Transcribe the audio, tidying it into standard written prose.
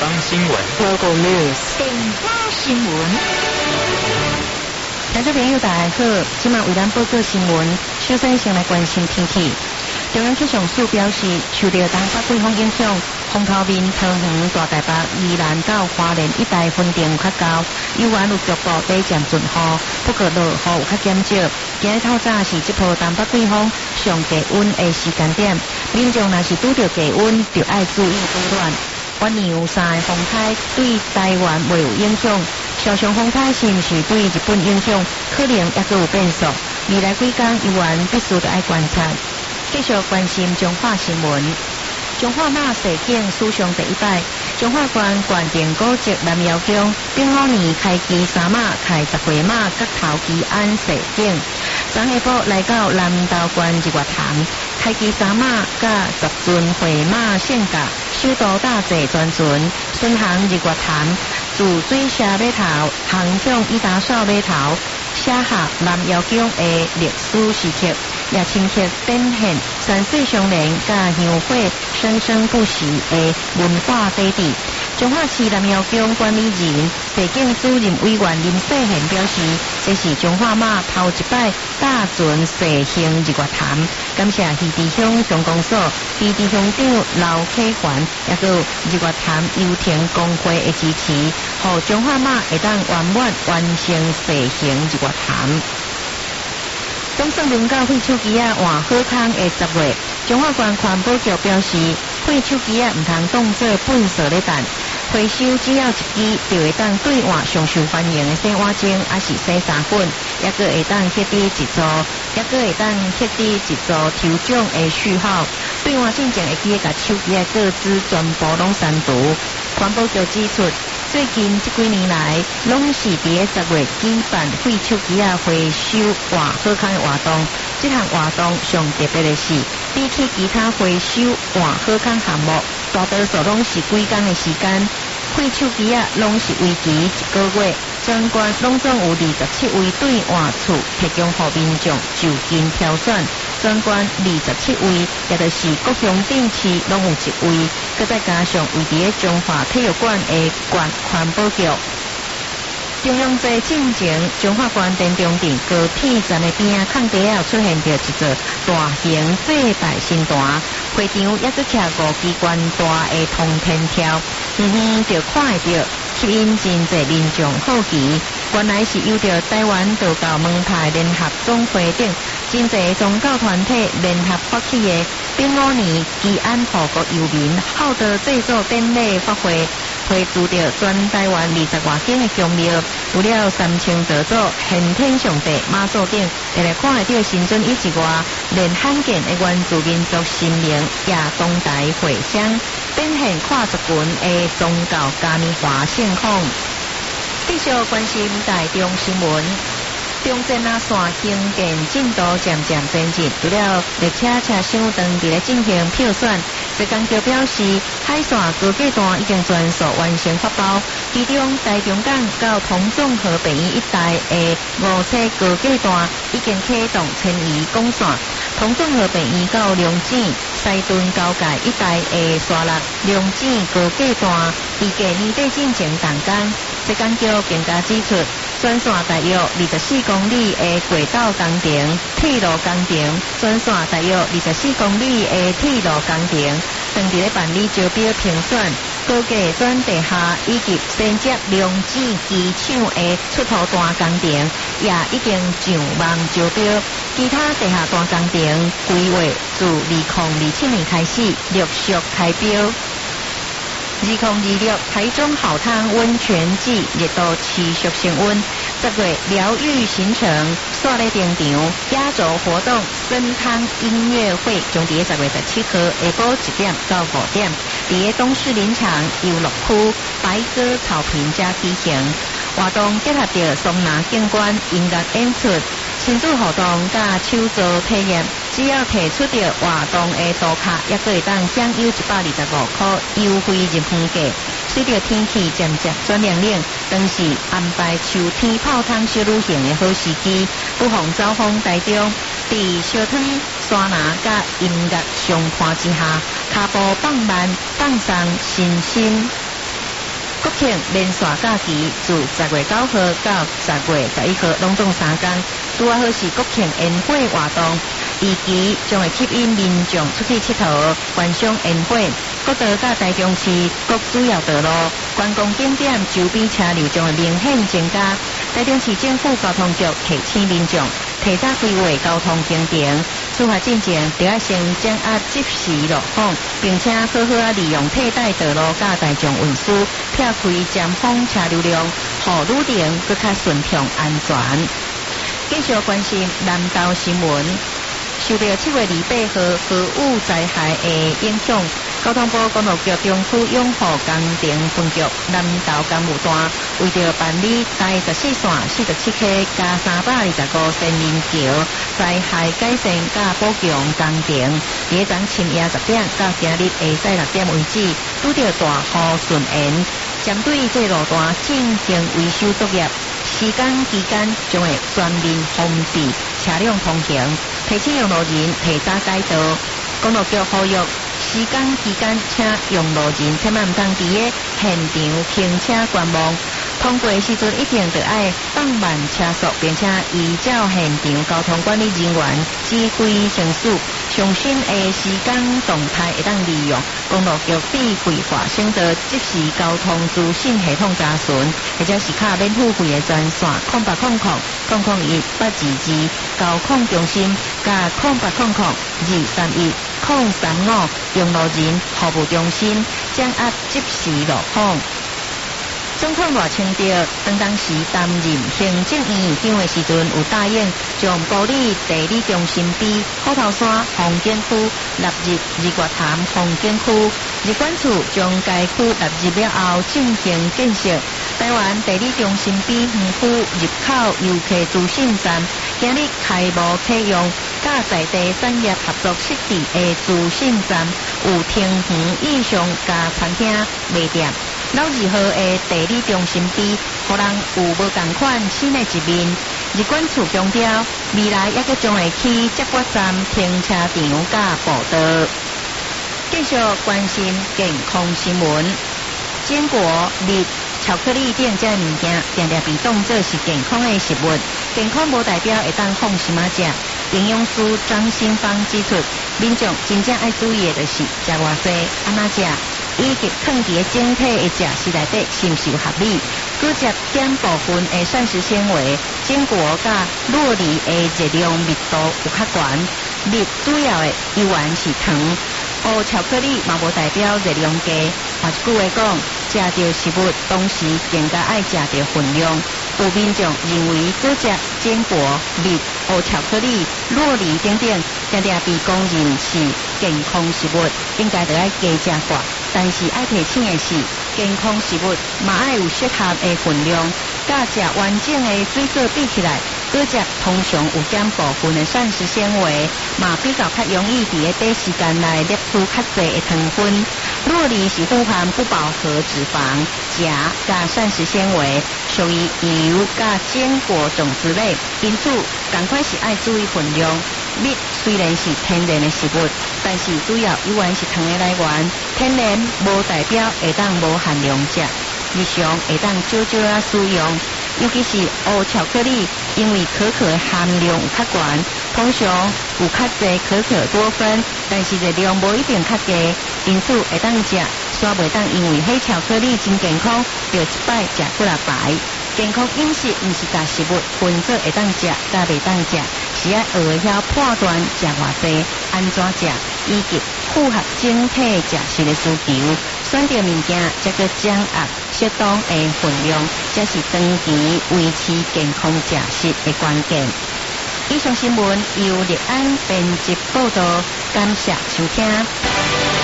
方新闻 Local News 顶家新闻。 听众朋友大家好，今晚为咱报告新闻，首先先来关心天气。中央气象署表示，受到东北季风影响，风头面桃园、大台北、宜兰到花莲一带风定较高，有缘有局部短暂阵雨，不过落雨有较减少。今日透早是这波东北季风上低温的时间点，民众若是拄到低温，就要注意保暖。我牛山风台对台湾未有影响，小熊风台是毋是对日本影响，可能也阁有变数。未来几天有缘必须要观察。继续关心彰化新闻。彰化马世景史上第一摆，彰化县县定古迹南窑宫，顶5年开基3马，开10岁马，角头基安世景。昨下晡来到南投县日月潭，开基3马甲10尊会马献价，首都大祭专船，顺行日月潭，自水社码头航向伊达邵码头，写下南窑宫的历史时刻。也亲切展现山水相连甲香火生生不息的文化底地。彰化市南窑宫管理人、地景主任委员林世贤表示，这是彰化马头一摆大船驶行日月潭，感谢鱼池乡乡公所、鱼池乡长刘启环，也个日月潭游艇工会的支持，让彰化马会当圆满完成驶行日月潭。总算轮到火手机换好康的10月，彰化县环保局表示，火手机唔通当作粪扫咧等，回收只要一支就会当兑换上受欢迎的洗碗精，还是洗衫粉，也个会当获得一组，也个会当获得一组抽奖的序号。兑换进前会记得把手机的个资全部拢删除。环保局指出，最近这几年来，拢是伫10月举办废手机回收换好康的活动。这项活动上特别的是，比起其他回收换好康项目，大多数拢是几天的时间。废手机拢是为期1个月，全县拢总有27位兑换处提供予民众就近挑选。全县27位，也就是各乡镇市拢有1位，佮再加上位伫中华体育馆的县环保局。中央在进前，彰化县电中镇高铁站的边空地出现着一座大型祭拜神坛，会场也佮徛5支悬大的通天条，就看会着吸引真侪民众好奇。原来是由着台湾道教门派联合总会等真侪宗教团体联合发起的丙午年祈安护国游民好的制作典礼法会。会拄着全台湾20外间的乡庙，有了3000多组现天上帝马祖顶，会来看会到新尊以之外，连罕见的原住民族神明也同台会相，展现跨族群的宗教嘉年华盛况。继续关心台中新闻。中正线兴建进度渐渐前进，除了列车车厢长伫咧进行票选，浙江局表示，海线高架段已经全数完成发包，其中台中港到同综合北医一带的5车高架段已经启动迁移管线，同综合北医到龙井、西屯交界一带的沙鹿龙井高架段，预计年底进行动工。浙江局更加指出，全线大约24公里的轨道工程、铁路工程，全线大约24公里的铁路工程，正伫咧办理招标评选，高架转地下以及衔接龙井机场的出土单工程，也已经上网招标。其他地下单工程规划自2027年开始陆续开标。2026台中好汤温泉季热度持续升温，10月疗愈行程刷咧登场，压轴活动参汤音乐会将伫10月17号下晡1点到5点，伫东势林场游乐区白鸽草坪加举行。活动结合着松南景观音乐演出、亲子活动甲手作体验，只要提出着活动的图卡，也可以当享有125块优惠入园价。随着天气渐渐转凉冷，当是安排秋天泡汤小旅行的好时机，不妨走访台中，伫烧汤、沙拿甲音乐相伴之下，脚步放慢放松身心。 国庆连续假期自10月9号到10月11号，拢总3天，拄好是国庆烟火活动。预期将会吸引民众出去佚佗、观赏烟火。国道甲台中市各主要道路、观光景点周边车流将会明显增加。台中市政府交通局提醒民众提早规划交通行程，出发进前就要先掌握即时路况，并且好好利用替代道路甲大众运输，撇开尖峰车流量，互旅程更较顺畅安全。继续关心南投新闻。受到7月28号豪雨灾害的影响，交通部公路局中区永和工程分局南投干务段为着办理第14线47K 加325仙人桥灾害改善甲补强工程，伫昨深夜10点到今日下午6点为止，拄着大雨顺延，针对这路段进行维修作业。施工期间将会全面封闭车辆通行，提醒用路人提早改道。公路局呼吁施工期间，请用路人千万唔通伫个现场停车观望，通过时阵一定就要放慢车速，并且依照现场交通管理人员指挥行驶。上新的施工动态会当利用公路局比规划选择即时交通资讯系统查询，或者是卡免付费的专线0800-001-822交控中心加0800-231-035用路人服务中心，掌握即时路况。总统赖清德当时担任行政院长的时阵，有答应将埔里地理中心 B 虎头山风景区纳入日月潭风景区，日管处将该区纳入了后进行建设。台湾地理中心 B 园区入口游客资讯站今日开幕启用，甲在地产业合作设置的资讯站有庭园以上加餐厅卖店。老二号的地理中心 B， 互人有无同款新的一面。日管处强调，未来也将会起接驳站、停车场甲步道。继续关心健康新闻，坚果、蜜、巧克力等这物件，常常被当作是健康的食物。健康无代表会当放心食。营养师张新芳指出，民众真正爱注意的就是食偌济、安怎食。以及放伫整体的食食内底是毋是有合理？搁食点部分的膳食纤维、坚果甲酪梨的热量密度有较悬。蜜主要的来源是糖，黑巧克力嘛无代表热量低。换一句话讲，食着食物同时更加爱食着分量。有民众认为搁食坚果、蜜、黑巧克力、酪梨等等，常常被公认是健康食物，应该就要加食寡。但是爱提醒的是，健康食物嘛爱有适合的分量，甲食完整的水果比起来，果汁通常有减部分的膳食纤维，嘛比较较容易伫个短时间内摄取较侪的糖分。酪梨是富含不饱和脂肪、钾加膳食纤维，属于油加坚果种子类，因此赶快是爱注意分量。蜜虽然是天然的食物，但是主要依然是糖的来源，天然无代表会当无含量食，日常会当少少啊使用。尤其是黑巧克力，因为可可的含量有较悬，通常有较侪可可多酚，但是热量无一定较低，因此会当食，煞袂当因为黑巧克力真健康，就一摆食几啊排。健康饮食毋是甲食物分做会当食，甲袂当食，是要学晓判断食偌济，安怎食，以及符合整体食食的需求。选择物件，才个掌握适当的分量，才是长期维持健康食食的关键。以上新闻由立安编辑报道，感谢收听。